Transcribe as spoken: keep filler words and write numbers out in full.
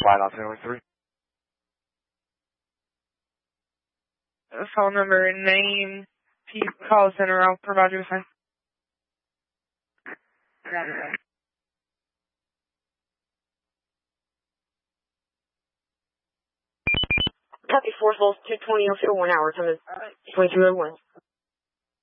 Flight off zero three. Phone number, name, call center. I'll provide you with that. Copy four, Souls two twenty oh four, one hour, time is twenty-two oh one.